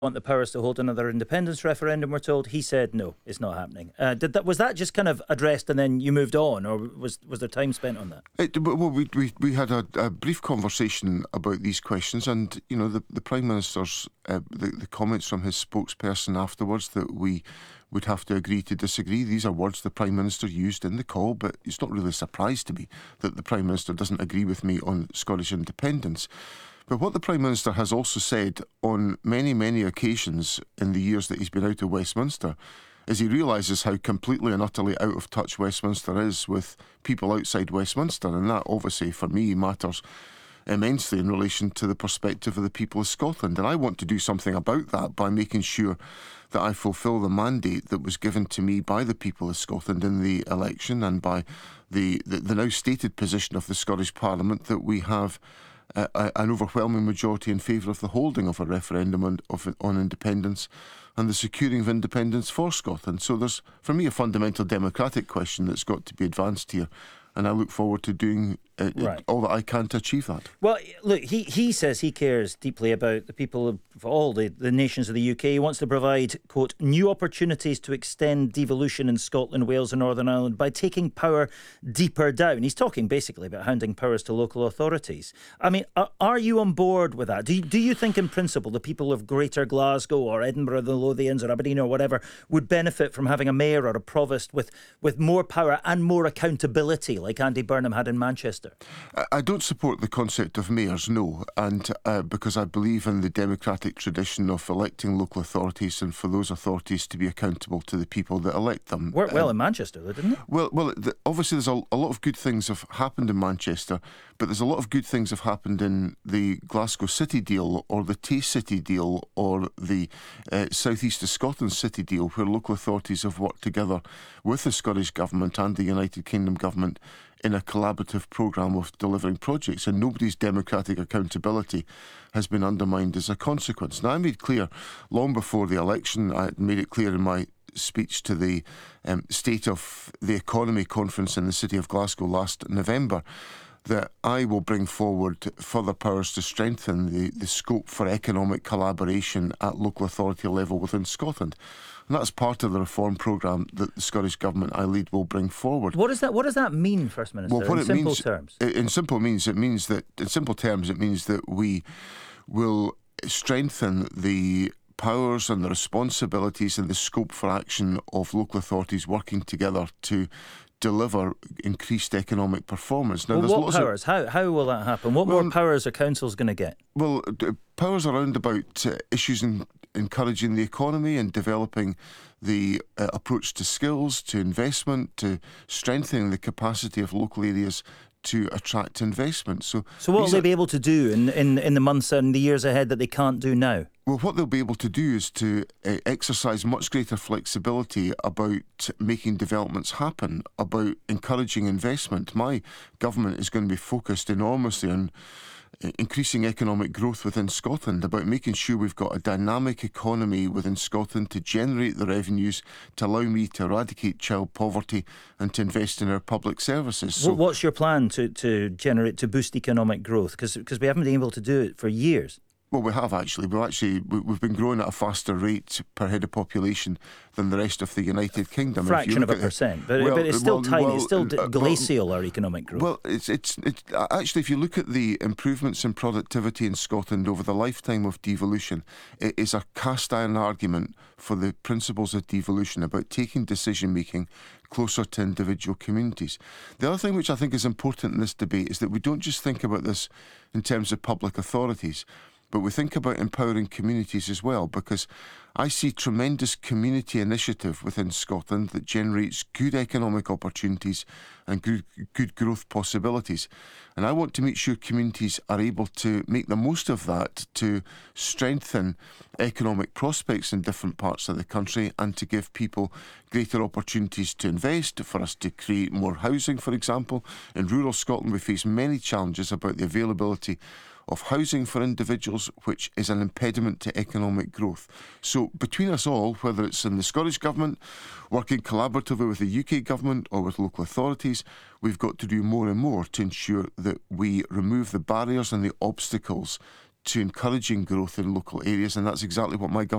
want the powers to hold another independence referendum, we're told. He said no, it's not happening. Was that just kind of addressed and then you moved on, or was there time spent on that? We had a brief conversation about these questions, and the Prime Minister's the comments from his spokesperson afterwards that we would have to agree to disagree. These are words the Prime Minister used in the call, but it's not really a surprise to me that the Prime Minister doesn't agree with me on Scottish independence. But what the Prime Minister has also said on many, many occasions in the years that he's been out of Westminster is he realises how completely and utterly out of touch Westminster is with people outside Westminster, and that obviously for me matters immensely in relation to the perspective of the people of Scotland. And I want to do something about that by making sure that I fulfil the mandate that was given to me by the people of Scotland in the election, and by the now stated position of the Scottish Parliament that we have an overwhelming majority in favour of the holding of a referendum on independence and the securing of independence for Scotland. So there's, for me, a fundamental democratic question that's got to be advanced here, and I look forward to doing all that I can to achieve that. Well, look, he says he cares deeply about the people of all the nations of the UK. He wants to provide, quote, new opportunities to extend devolution in Scotland, Wales and Northern Ireland by taking power deeper down. He's talking basically about handing powers to local authorities. I mean, are you on board with that? Do you think in principle the people of Greater Glasgow or Edinburgh, the Lothians or Aberdeen or whatever would benefit from having a mayor or a provost with more power and more accountability like Andy Burnham had in Manchester? I don't support the concept of mayors, no, and because I believe in the democratic tradition of electing local authorities and for those authorities to be accountable to the people that elect them. Worked well in Manchester, though, didn't it? Well, obviously there's a lot of good things have happened in Manchester, but there's a lot of good things have happened in the Glasgow City deal or the Tay City deal or the South East of Scotland City deal, where local authorities have worked together with the Scottish Government and the United Kingdom Government in a collaborative programme of delivering projects, and nobody's democratic accountability has been undermined as a consequence. Now, I made clear long before the election, I made it clear in my speech to the State of the Economy conference in the city of Glasgow last November, that I will bring forward further powers to strengthen the scope for economic collaboration at local authority level within Scotland. And that's part of the reform programme that the Scottish Government I lead will bring forward. What does that mean, First Minister, well, in simple terms? In simple terms, it means that we will strengthen the powers and the responsibilities and the scope for action of local authorities working together to deliver increased economic performance. Now, well, what powers? How will that happen? What more powers are councils going to get? Well, powers around about issues in encouraging the economy and developing the approach to skills, to investment, to strengthening the capacity of local areas to attract investment. So what will they be able to do in the months and the years ahead that they can't do now? Well, what they'll be able to do is to exercise much greater flexibility about making developments happen, about encouraging investment. My government is going to be focused enormously on increasing economic growth within Scotland, about making sure we've got a dynamic economy within Scotland to generate the revenues to allow me to eradicate child poverty and to invest in our public services. So what's your plan to boost economic growth? Because we haven't been able to do it for years. Well, we have actually. We've been growing at a faster rate per head of population than the rest of the United Kingdom. Fraction of a percent, but it's still tiny. It's still glacial, our economic growth. Well, it's actually, if you look at the improvements in productivity in Scotland over the lifetime of devolution, it is a cast iron argument for the principles of devolution about taking decision making closer to individual communities. The other thing which I think is important in this debate is that we don't just think about this in terms of public authorities, but we think about empowering communities as well, because I see tremendous community initiative within Scotland that generates good economic opportunities and good growth possibilities. And I want to make sure communities are able to make the most of that to strengthen economic prospects in different parts of the country and to give people greater opportunities to invest, for us to create more housing, for example. In rural Scotland, we face many challenges about the availability of housing for individuals, which is an impediment to economic growth. So between us all, whether it's in the Scottish Government, working collaboratively with the UK Government or with local authorities, we've got to do more and more to ensure that we remove the barriers and the obstacles to encouraging growth in local areas, and that's exactly what my government